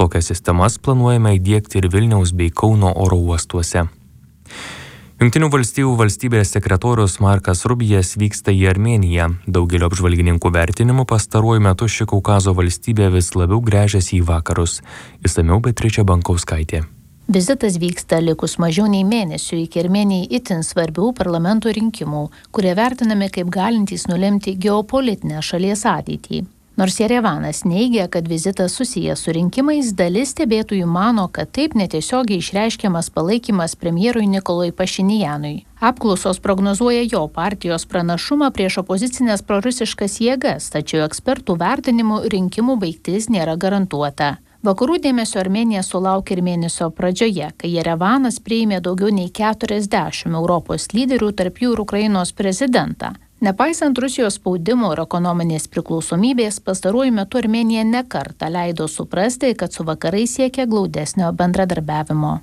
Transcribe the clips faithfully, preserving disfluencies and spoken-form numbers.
Tokias sistemas planuojame įdiegti ir Vilniaus bei Kauno oro uostuose. Jungtinių valstijų valstybės sekretorius Markas Rubijas vyksta į Armėniją. Daugelio apžvalgininkų vertinimu pastaruoju metu ši Kaukazo valstybė vis labiau gręžiasi į vakarus. Išsamiau Beatričė Bankauskaitė. Vizitas vyksta likus mažiau nei mėnesių iki Armėnijai itin svarbių parlamento rinkimų, kurie vertinami kaip galintys nulemti geopolitinę šalies ateitį. Nors Jerevanas neigia, kad vizitas susijęs su rinkimais, dalis stebėtojų mano, kad taip netiesiogiai išreiškiamas palaikymas premjerui Nikolui Pašinjanui. Apklausos prognozuoja jo partijos pranašumą prieš opozicinės prorusiškas jėgas, tačiau ekspertų vertinimų rinkimų baigtis nėra garantuota. Vakarų dėmesio Armėnija sulaukė ir mėnesio pradžioje, kai Jerevanas priėmė daugiau nei keturiasdešimt Europos lyderių, tarp jų ir Ukrainos prezidentą. Nepaisant Rusijos spaudimo ir ekonominės priklausomybės, pastaruoju metu Armėnija ne kartą leido suprasti, kad su vakarais siekia glaudesnio bendradarbiavimo.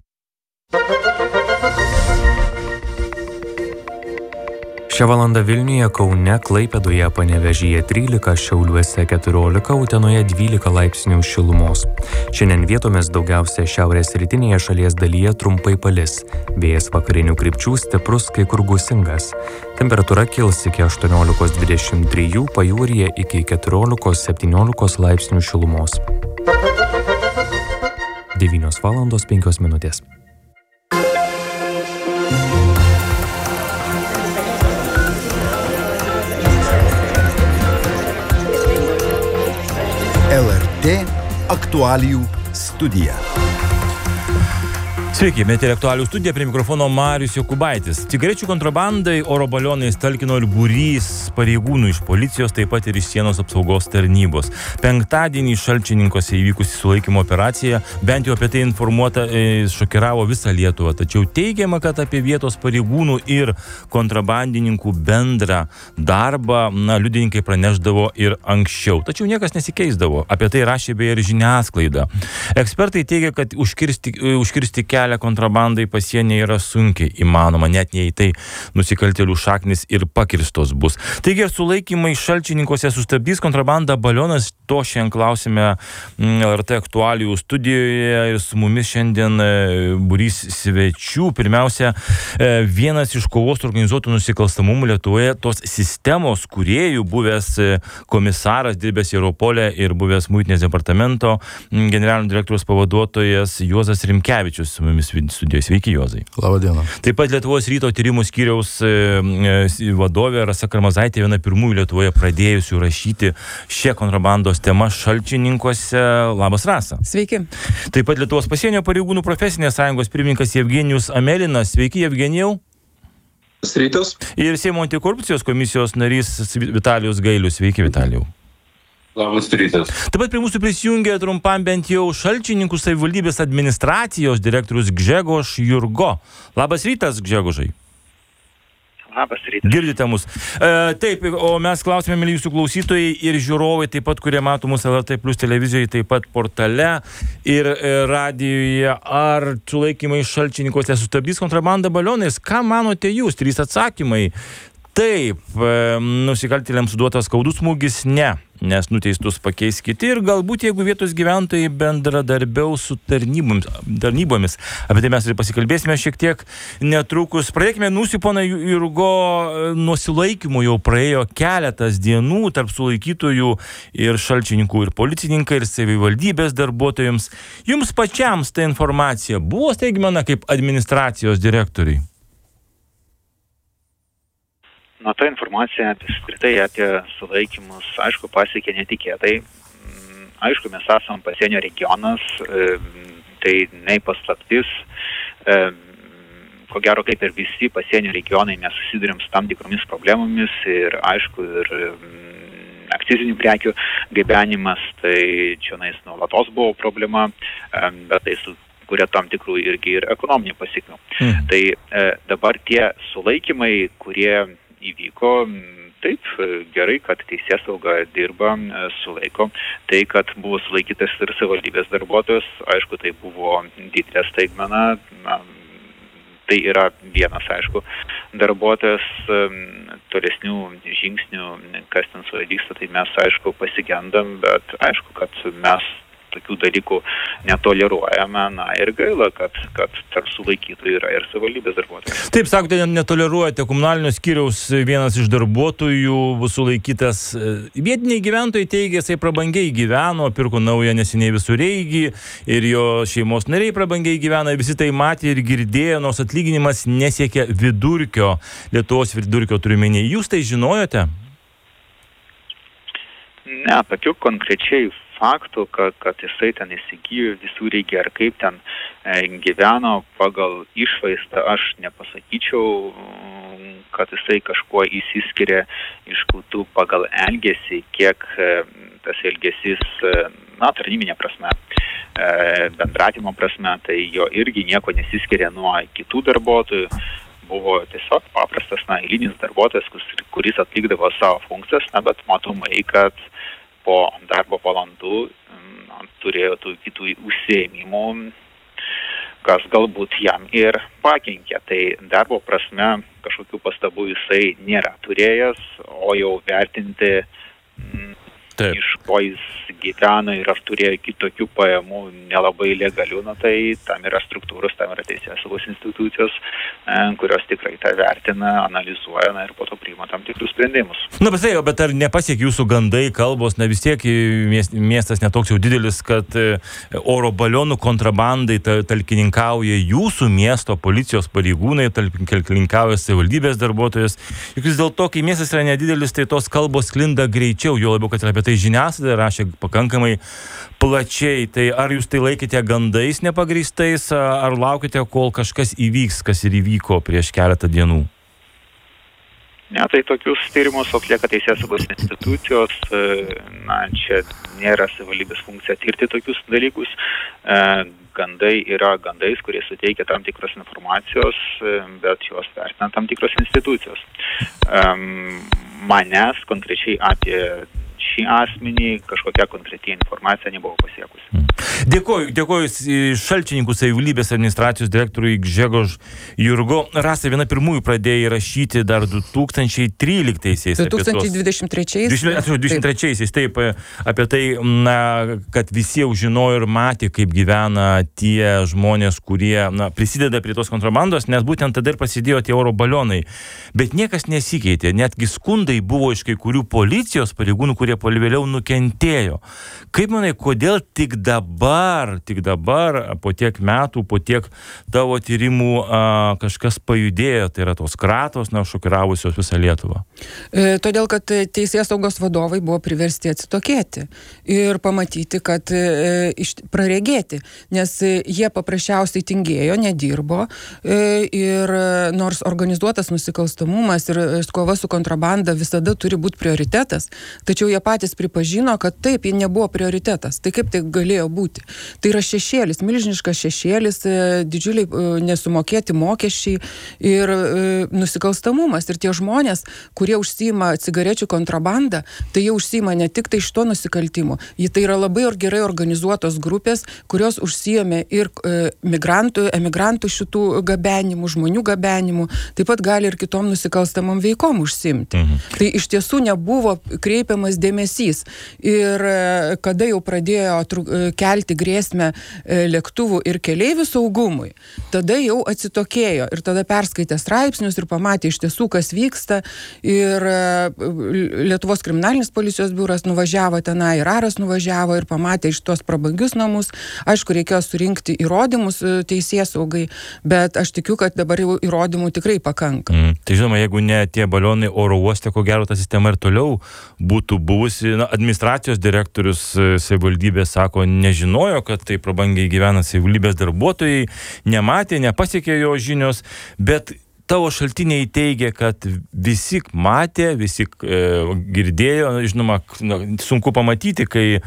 Šią valandą Vilniuje, Kaune, Klaipėdoje, Panevėžyje trylika, Šiauliuose keturiolika, Utenoje dvylika laipsnių šilumos. Šiandien vietomis daugiausia šiaurės rytinėje šalies dalyje trumpai palis. Vėjas vakarinių krypčių stiprus, kai kur gūsingas. Temperatūra kils iki aštuoniolikos dvidešimt trijų, pajūryje iki keturiolikos septyniolikos laipsnių šilumos. devynios valandos penkios minutės. L R T aktualijų studija. Sveiki, metė aktualijų studija, prie mikrofono Marius Jokubaitis. Cigarečių kontrabandai oro balionais talkino ir būrys pareigūnų iš policijos, taip pat ir iš sienos apsaugos tarnybos. Penktadienį Šalčininkose įvykusi sulaikymo operacija, bent jau apie tai informuota, šokiravo visą Lietuvą. Tačiau teigiama, kad apie vietos pareigūnų ir kontrabandininkų bendrą darbą, na, liudininkai praneždavo ir anksčiau. Tačiau niekas nesikeisdavo. Apie tai rašė beje ir žiniasklaida. Ekspertai teigia, kad užkirsti, užkirsti kelią kontrabandai pasienyje yra sunkiai įmanoma, net jei tai nusikaltėlių šaknis ir pakirstos bus. Taigi, sulaikymai Šalčininkose sustabdys kontrabandą balionas, to šiandien klausime L R T aktualijų studijoje ir su mumis šiandien būrys svečių. Pirmiausia, vienas iš kovos organizuotų nusikalstamumų Lietuvoje, tos sistemos kūrėjų, buvęs komisaras, dirbęs Europole ir buvęs Muitinės departamento generalinio direktoriaus pavaduotojas Juozas Rimkevičius su mumis studijoje. Sveiki, Juozai. Labą dieną. Taip pat Lietuvos ryto tyrimų skyriaus vadovė Rasa Karmazaitė, viena pirmųjų Lietuvoje pradėjusių rašyti šią kontrabandos temą Šalčininkuose. Labas, Rasa. Sveiki. Taip pat Lietuvos pasienio pareigūnų profesinės sąjungos pirmininkas Jevgenijus Amelinas. Sveiki, Jevgenijau. Rytas. Ir Seimo antikorupcijos komisijos narys Vitalijus Gailius. Sveiki, Vitalijau. Labas rytas. Taip pat prie mūsų prisijungė trumpam bent jau Šalčininkų savivaldybės administracijos direktorius Gžegož Jurgo. Labas rytas, Gžegožai. Labas rytas. Girdite mus. E, taip, o mes klausime, mėly jūsų klausytojai ir žiūrovai, taip pat, kurie mato mūsų L R T Plus televizijoje, taip pat portale ir e, radijoje, ar sulaikymai Šalčininkose sustabdys kontrabandą balionais? Ką manote jūs? Trys atsakymai. Taip, nusikaltėliams suduotas skaudus smūgis, ne, nes nuteistus pakeis kiti ir galbūt jeigu vietos gyventojai bendradarbiaus su tarnybomis, tarnybomis. Apie tai mes ir pasikalbėsime šiek tiek netrukus. Pradėkime nusių, pona Jurgo, nuo sulaikymo jau praėjo keletas dienų tarp sulaikytojų ir Šalčininkų ir policininkai ir savivaldybės darbuotojams. Jums pačiams ta informacija buvo staigmena kaip administracijos direktoriai? Na, ta informacija apskritai apie sulaikymus, aišku, pasiekė netikėtai. Aišku, mes esam pasienio regionas, tai nei paslaptis. Ko gero, kaip ir visi pasienio regionai, mes susidurėm su tam tikromis problemomis ir, aišku, ir akcizinių prekių gabenimas, tai čionais nuolatos buvo problema, bet tai su kuria tam tikrų irgi ir ekonominių pasekmių. Mm. Tai e, dabar tie sulaikymai, kurie įvyko, taip, gerai, kad teisėsauga dirba, sulaiko. Tai, kad buvo sulaikytas ir savivaldybės darbuotojas, aišku, tai buvo didelė staigmena. Na, tai yra vienas, aišku, darbuotojas, tolesnių žingsnių, kas ten su juo vyksta, tai mes, aišku, pasigendam, bet aišku, kad mes tokių dalykų netoleruojame, na ir gaila, kad, kad tarp sulaikytų yra ir savivaldybės darbuotojai. Taip, sakote, netoleruojate, komunalinio skyriaus vienas iš darbuotojų sulaikytas. Vietiniai gyventojai teigia, jisai prabangiai gyveno, pirko naują neseniai visureigį ir jo šeimos nariai prabangiai gyvena, visi tai matė ir girdėjo, nors atlyginimas nesiekia vidurkio, Lietuvos vidurkio turiuomenį. Jūs tai žinojote? Ne, tokių konkrečiai faktų, kad, kad jisai ten įsigijo visureigį ar kaip ten e, gyveno pagal išvaizdą, aš nepasakyčiau, kad jisai kažkuo įsiskiria iš kitų pagal elgesį, kiek e, tas elgesys, e, na, tarnybinė prasme, e, bendratimo prasme, tai jo irgi nieko nesiskiria nuo kitų darbuotojų. Buvo tiesiog paprastas, na, eilinis darbuotojas, kuris atlikdavo savo funkcijas, na, bet matomai, kad po darbo valandų na, turėjo tų kitų užsiėmimų, kas galbūt jam ir pakenkė. Tai darbo prasme kažkokių pastabų jisai nėra turėjęs, o jau vertinti, m, iš ko jis gyvena ir ar turėjo kitokių pajamų nelabai legalių, na tai tam yra struktūros, tam yra teisėsaugos institucijos, kurios tikrai tą vertina, analizuoja, na ir po to priima tam tikrus sprendimus. Na, bet, bet ar nepasiekė jūsų gandai, kalbos, na vis tiek miestas netoks jau didelis, kad oro balionų kontrabandai talkininkauja jūsų miesto policijos pareigūnai, talkininkauja savivaldybės darbuotojas. Juk vis dėl to, kai miestas yra nedidelis, tai tos kalbos sklinda greičiau, jo labiau, kad apie tai žiniasklaida rašė pakankamai plačiai. Tai ar jūs tai laikėte gandais nepagrįstais, ar laukite, kol kažkas įvyks, kas ir įvyko prieš keletą dienų? Ne, tai tokius tyrimus atlieka teisėsaugos institucijos, na, čia nėra savivaldybės funkcija tirti tokius dalykus. Gandai yra gandais, kurie suteikia tam tikros informacijos, bet juos vertina tam tikros institucijos. Manęs konkrečiai apie šį asmenį kažkokia konkretia informacija nebuvo pasiekusi. Dėkoju, dėkoju Šalčininkų savivaldybės administracijos direktoriui Gžegož Jurgo. Rasa, viena pirmųjų pradėjai rašyti dar du tūkstančiai tryliktaisiais. du tūkstančiai dvidešimt trečiaisiais. dvidešimt trečiaisiais, taip, apie tai, na, kad visi jau žinojo ir matė, kaip gyvena tie žmonės, kurie, na, prisideda prie tos kontrabandos, nes būtent tada ir prasidėjo tie oro balionai. Bet niekas nesikeitė, netgi skundai buvo iš kai kurių policijos pareigūnų, kurie vėliau nukentėjo. Kaip manai, kodėl tik dabar, tik dabar, po tiek metų, po tiek tavo tyrimų a, kažkas pajudėjo, tai yra tos kratos, na, šokiravusios visą Lietuvą? E, todėl, kad teisėsaugos vadovai buvo priversti atsitokėti ir pamatyti, kad e, iš, praregėti, nes jie paprasčiausiai tingėjo, nedirbo e, ir nors organizuotas nusikalstamumas ir kova su kontrabanda visada turi būti prioritetas, tačiau jie patys pripažino, kad taip, jie nebuvo prioritetas. Tai kaip tai galėjo būti? Tai yra šešėlis, milžiniškas šešėlis, didžiuliai nesumokėti mokesčiai ir nusikalstamumas. Ir tie žmonės, kurie užsiima cigarečių kontrabandą, tai jie užsiima ne tik tai šito nusikaltimu. Jie tai yra labai gerai organizuotos grupės, kurios užsiėmė ir migrantų, emigrantų šitų gabenimų, žmonių gabenimų, taip pat gali ir kitom nusikalstamom veikom užsiimti. Mhm. Tai iš tiesų nebuvo kreipiamas dėmesys. Ir kada jau pradėjo kelti grėsmę lėktuvų ir keleivių saugumui, tada jau atsitokėjo ir tada perskaitė straipsnius ir pamatė iš tiesų, kas vyksta. Ir Lietuvos kriminalinės policijos biuras nuvažiavo tenai, ir Aras nuvažiavo ir pamatė iš tos prabangius namus. Aišku, reikėjo surinkti įrodymus teisėsaugai, bet aš tikiu, kad dabar jau įrodymų tikrai pakanka. Mm. Tai žinoma, jeigu ne tie balionai oro uoste, ko gero ta sistema ir toliau būtų buvusi. Na, administracijos direktorius savivaldybės sako, nežinojo, kad tai prabangiai gyvena savivaldybės darbuotojai, nematė, nepasiekė jo žinios, bet tavo šaltiniai teigia, kad visi matė, visi e, girdėjo, žinoma, sunku pamatyti, kai e,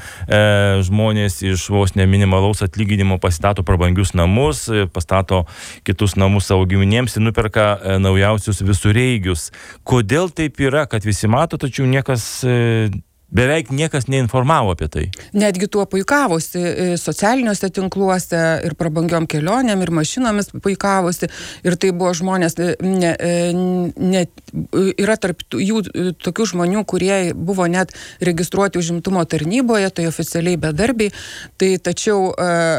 žmonės iš vos ne minimalaus atlyginimo pastato prabangius namus, pastato kitus namus savo giminėms ir nuperka e, naujausius visureigius. Kodėl taip yra, kad visi mato, tačiau niekas e, beveik niekas neinformavo apie tai. Netgi tuo puikavosi socialiniuose tinkluose ir prabangiom kelionėm ir mašinomis puikavosi. Ir tai buvo žmonės, ne, ne, yra tarp jų tokių žmonių, kurie buvo net registruoti užimtumo tarnyboje, tai oficialiai bedarbiai. Tai tačiau